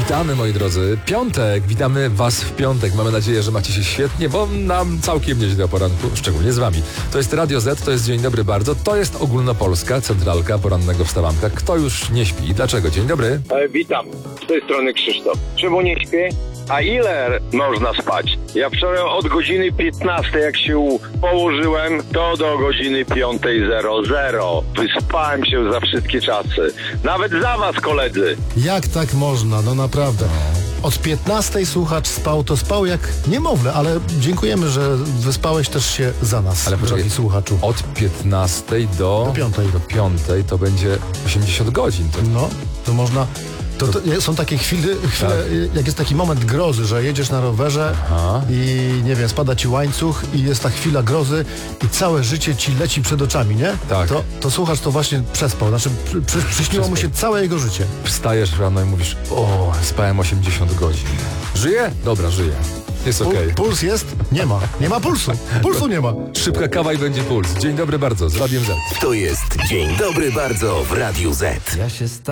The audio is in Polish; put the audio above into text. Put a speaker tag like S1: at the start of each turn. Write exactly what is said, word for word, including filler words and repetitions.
S1: Witamy, moi drodzy. Piątek, witamy was w piątek. Mamy nadzieję, że macie się świetnie, bo nam całkiem nieźle o poranku, szczególnie z wami. To jest Radio Z, to jest Dzień Dobry Bardzo, to jest ogólnopolska centralka porannego wstawanka. Kto już nie śpi? Dlaczego? Dzień dobry.
S2: E, witam, z tej strony Krzysztof. Czemu nie śpię? A ile można spać? Ja wczoraj od godziny piętnastej, jak się położyłem, to do godziny piątej zero zero. Wyspałem się za wszystkie czasy. Nawet za was, koledzy.
S3: Jak tak można? No naprawdę. Od piętnastej słuchacz spał, to spał jak niemowlę, ale dziękujemy, że wyspałeś też się za nas,
S1: Ale poczekaj,
S3: drogi słuchaczu.
S1: od piętnastej do...
S3: Do piątej.
S1: Do piątej to będzie osiemdziesiąt godzin. To...
S3: No, to można... To, to są takie chwile, chwile
S1: Tak.
S3: jak jest taki moment grozy, że jedziesz na rowerze
S1: Aha.
S3: i nie wiem, spada ci łańcuch i jest ta chwila grozy i całe życie ci leci przed oczami, nie?
S1: Tak.
S3: To, to słuchacz to właśnie przespał, znaczy przy, przy, przyśniło mu się całe jego życie.
S1: Wstajesz rano i mówisz, o, spałem osiemdziesiąt godzin. Żyje? Dobra, żyje. Jest okej.
S3: Pul, puls jest? Nie ma. Nie ma pulsu. Pulsu nie ma.
S1: Szybka kawa i będzie puls. Dzień dobry bardzo z Radiem Z.
S4: To jest Dzień Dobry Bardzo w Radiu Z.
S5: Ja się